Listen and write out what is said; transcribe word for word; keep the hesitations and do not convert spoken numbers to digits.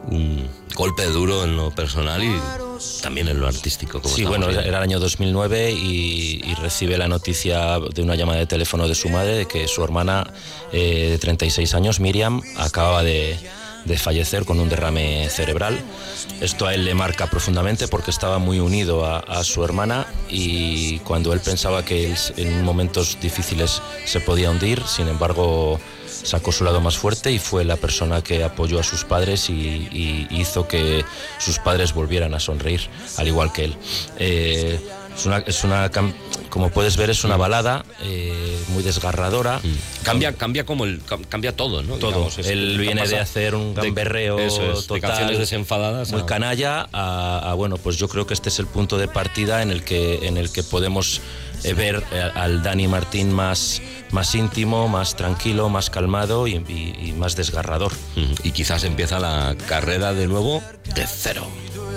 un golpe duro en lo personal y también en lo artístico. Como sí, bueno, viendo. Era el año dos mil nueve y, y recibe la noticia de una llamada de teléfono de su madre de que su hermana eh, de treinta y seis años, Miriam, acaba de, de fallecer con un derrame cerebral. Esto a él le marca profundamente porque estaba muy unido a, a su hermana y cuando él pensaba que él, en momentos difíciles se podía hundir, sin embargo sacó su lado más fuerte y fue la persona que apoyó a sus padres y, y hizo que sus padres volvieran a sonreír, al igual que él. Eh, es una, es una, como puedes ver, es una balada eh, muy desgarradora. Mm. Cambia, cambia como el, cambia todo, ¿no? Todo. Digamos, él viene de hacer un gamberreo de, eso es, total, de canciones desenfadadas, muy a... canalla, a, a bueno, pues yo creo que este es el punto de partida en el que, en el que podemos eh, ver eh, al Dani Martín más, más íntimo, más tranquilo, más calmado y, y, y más desgarrador. Mm. Y quizás empieza la carrera de nuevo de cero.